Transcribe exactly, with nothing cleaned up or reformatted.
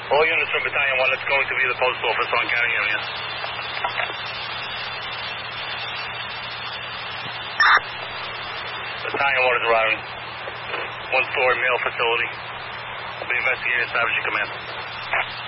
All units from Battalion one, it's going to be the post office on County Area. Battalion one is arriving. One-story mail facility. Will be investigating establishing command.